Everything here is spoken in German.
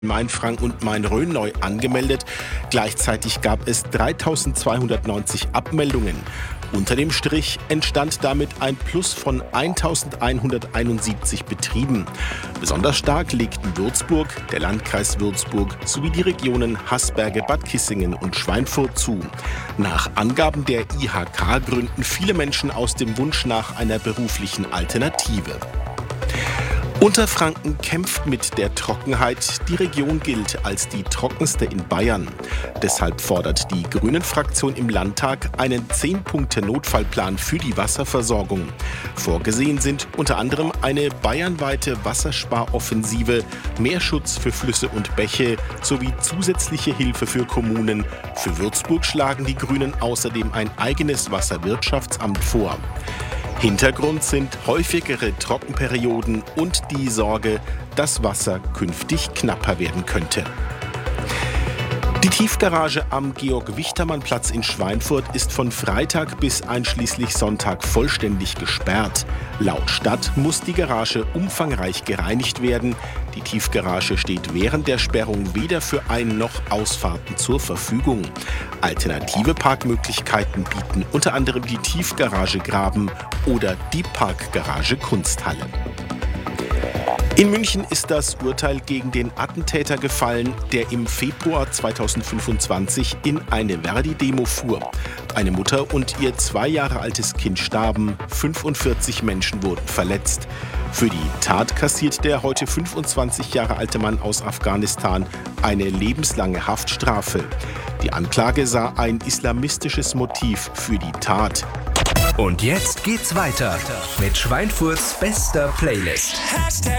Mainfranken und Main-Rhön neu angemeldet. Gleichzeitig gab es 3.290 Abmeldungen. Unter dem Strich entstand damit ein Plus von 1.171 Betrieben. Besonders stark legten Würzburg, der Landkreis Würzburg sowie die Regionen Haßberge, Bad Kissingen und Schweinfurt zu. Nach Angaben der IHK gründen viele Menschen aus dem Wunsch nach einer beruflichen Alternative. Unterfranken kämpft mit der Trockenheit. Die Region gilt als die trockenste in Bayern. Deshalb fordert die Grünen-Fraktion im Landtag einen 10-Punkte-Notfallplan für die Wasserversorgung. Vorgesehen sind unter anderem eine bayernweite Wassersparoffensive, mehr Schutz für Flüsse und Bäche sowie zusätzliche Hilfe für Kommunen. Für Würzburg schlagen die Grünen außerdem ein eigenes Wasserwirtschaftsamt vor. Hintergrund sind häufigere Trockenperioden und die Sorge, dass Wasser künftig knapper werden könnte. Die Tiefgarage am Georg-Wichtermann-Platz in Schweinfurt ist von Freitag bis einschließlich Sonntag vollständig gesperrt. Laut Stadt muss die Garage umfangreich gereinigt werden. Die Tiefgarage steht während der Sperrung weder für Ein- noch Ausfahrten zur Verfügung. Alternative Parkmöglichkeiten bieten unter anderem die Tiefgarage Graben oder die Parkgarage Kunsthalle. In München ist das Urteil gegen den Attentäter gefallen, der im Februar 2025 in eine Verdi-Demo fuhr. Eine Mutter und ihr 2 Jahre altes Kind starben, 45 Menschen wurden verletzt. Für die Tat kassiert der heute 25 Jahre alte Mann aus Afghanistan eine lebenslange Haftstrafe. Die Anklage sah ein islamistisches Motiv für die Tat. Und jetzt geht's weiter mit Schweinfurts bester Playlist.